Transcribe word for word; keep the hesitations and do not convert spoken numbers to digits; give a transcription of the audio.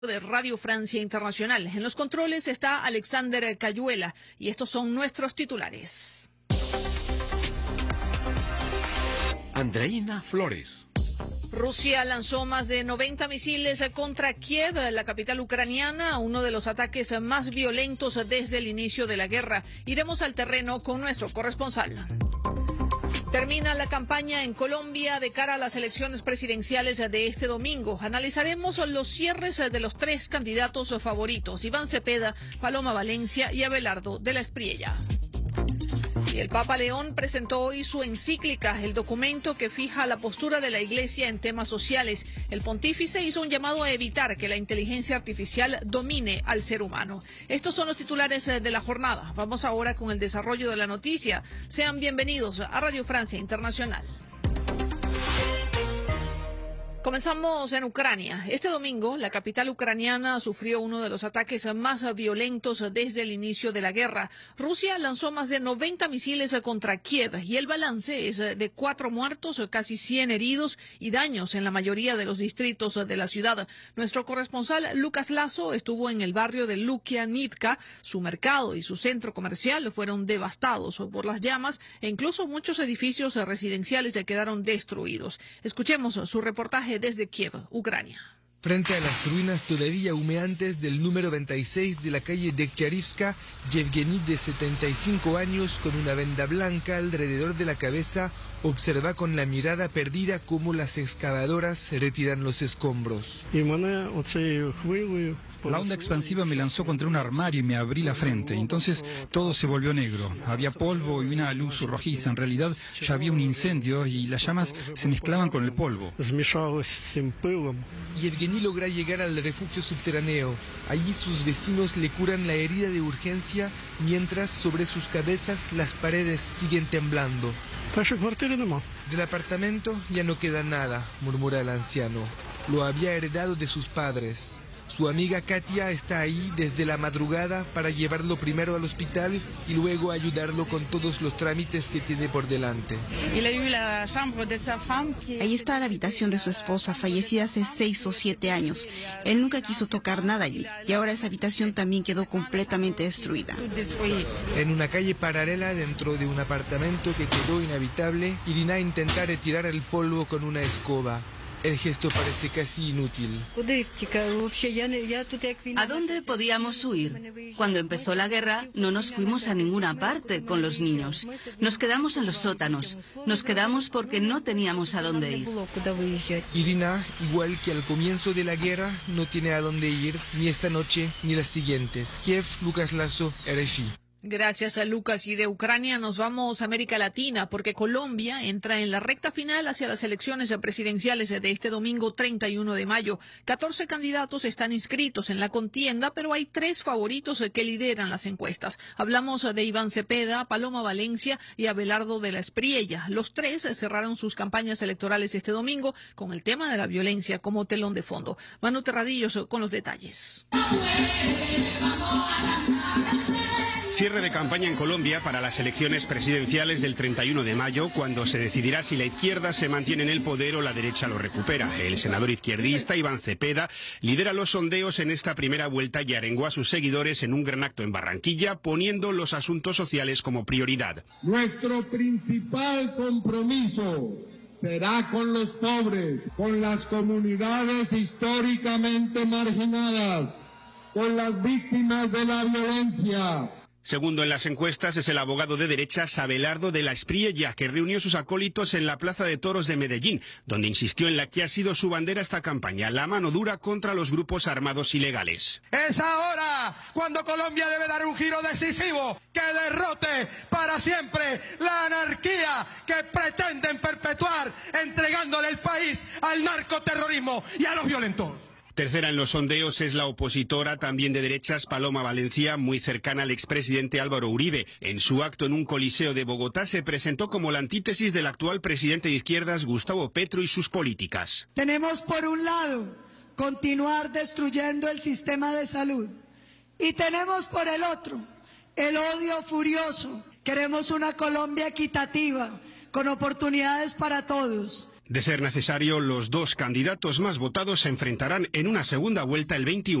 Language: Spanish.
De Radio Francia Internacional. En los controles está Alexander Cayuela y estos son nuestros titulares. Andreina Flores. Rusia lanzó más de noventa misiles contra Kiev, la capital ucraniana, uno de los ataques más violentos desde el inicio de la guerra. Iremos al terreno con nuestro corresponsal. Termina la campaña en Colombia de cara a las elecciones presidenciales de este domingo. Analizaremos los cierres de los tres candidatos favoritos, Iván Cepeda, Paloma Valencia y Abelardo de la Espriella. Y el Papa León presentó hoy su encíclica, el documento que fija la postura de la Iglesia en temas sociales. El pontífice hizo un llamado a evitar que la inteligencia artificial domine al ser humano. Estos son los titulares de la jornada. Vamos ahora con el desarrollo de la noticia. Sean bienvenidos a Radio Francia Internacional. Comenzamos en Ucrania. Este domingo, la capital ucraniana sufrió uno de los ataques más violentos desde el inicio de la guerra. Rusia lanzó más de noventa misiles contra Kiev y el balance es de cuatro muertos, casi cien heridos y daños en la mayoría de los distritos de la ciudad. Nuestro corresponsal Lucas Lazo estuvo en el barrio de Lukianivka. Su mercado y su centro comercial fueron devastados por las llamas e incluso muchos edificios residenciales se quedaron destruidos. Escuchemos su reportaje desde Kiev, Ucrania. Frente a las ruinas todavía humeantes del número veintiséis de la calle Dektyarivska, Yevgeny, de setenta y cinco años, con una venda blanca alrededor de la cabeza, observa con la mirada perdida cómo las excavadoras retiran los escombros. La onda expansiva me lanzó contra un armario y me abrí la frente. Entonces todo se volvió negro. Había polvo y una luz rojiza. En realidad ya había un incendio y las llamas se mezclaban con el polvo. Yevgeny logra llegar al refugio subterráneo. Allí sus vecinos le curan la herida de urgencia, mientras sobre sus cabezas las paredes siguen temblando. Del apartamento ya no queda nada, murmura el anciano. Lo había heredado de sus padres. Su amiga Katia está ahí desde la madrugada para llevarlo primero al hospital y luego ayudarlo con todos los trámites que tiene por delante. Ahí está la habitación de su esposa, fallecida hace seis o siete años. Él nunca quiso tocar nada allí y ahora esa habitación también quedó completamente destruida. En una calle paralela dentro de un apartamento que quedó inhabitable, Irina intenta retirar el polvo con una escoba. El gesto parece casi inútil. ¿A dónde podíamos huir? Cuando empezó la guerra no nos fuimos a ninguna parte con los niños. Nos quedamos en los sótanos. Nos quedamos porque no teníamos a dónde ir. Irina, igual que al comienzo de la guerra, no tiene a dónde ir ni esta noche ni las siguientes. Kiev, Lucas Lazo, R F I. Gracias a Lucas. Y de Ucrania nos vamos a América Latina porque Colombia entra en la recta final hacia las elecciones presidenciales de este domingo treinta y uno de mayo. catorce candidatos están inscritos en la contienda, pero hay tres favoritos que lideran las encuestas. Hablamos de Iván Cepeda, Paloma Valencia y Abelardo de la Espriella. Los tres cerraron sus campañas electorales este domingo con el tema de la violencia como telón de fondo. Manu Terradillos con los detalles. Cierre de campaña en Colombia para las elecciones presidenciales del treinta y uno de mayo, cuando se decidirá si la izquierda se mantiene en el poder o la derecha lo recupera. El senador izquierdista Iván Cepeda lidera los sondeos en esta primera vuelta y arengó a sus seguidores en un gran acto en Barranquilla, poniendo los asuntos sociales como prioridad. Nuestro principal compromiso será con los pobres, con las comunidades históricamente marginadas, con las víctimas de la violencia. Segundo en las encuestas es el abogado de derechas Abelardo de la Espriella, que reunió sus acólitos en la Plaza de Toros de Medellín, donde insistió en la que ha sido su bandera esta campaña, la mano dura contra los grupos armados ilegales. Es ahora cuando Colombia debe dar un giro decisivo que derrote para siempre la anarquía que pretenden perpetuar, entregándole el país al narcoterrorismo y a los violentos. Tercera en los sondeos es la opositora, también de derechas, Paloma Valencia, muy cercana al expresidente Álvaro Uribe. En su acto en un coliseo de Bogotá se presentó como la antítesis del actual presidente de izquierdas, Gustavo Petro, y sus políticas. Tenemos por un lado continuar destruyendo el sistema de salud y tenemos por el otro el odio furioso. Queremos una Colombia equitativa, con oportunidades para todos. De ser necesario, los dos candidatos más votados se enfrentarán en una segunda vuelta el veintiuno.